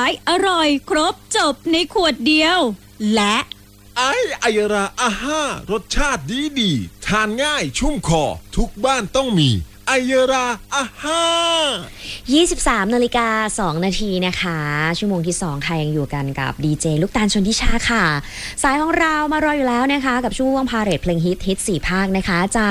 ายอร่อยครบจบในขวดเดียวและไอยราอาห้ารสชาติดีทานง่ายชุ่มคอทุกบ้านต้องมีไอยราอาห้า 23:02 นาทีนะคะชั่วโมงที่2ค่ะยังอยู่กันกับดีเจลูกตาลชนทิชาค่ะสายของเรามารออยู่แล้วนะคะกับช่วงพาเหรดเพลงฮิต4 ภาคนะคะ